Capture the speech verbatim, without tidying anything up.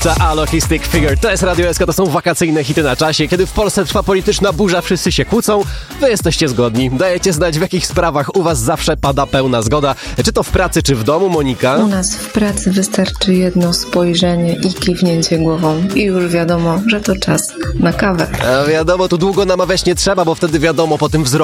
Twista, Alohistic Figure. To jest Radio S K, to są wakacyjne hity na czasie. Kiedy w Polsce trwa polityczna burza, wszyscy się kłócą, wy jesteście zgodni. Dajecie znać, w jakich sprawach u was zawsze pada pełna zgoda. Czy to w pracy, czy w domu, Monika? U nas w pracy wystarczy jedno spojrzenie i kiwnięcie głową. I już wiadomo, że to czas na kawę. A wiadomo, tu długo namawiać nie trzeba, bo wtedy wiadomo po tym wzroku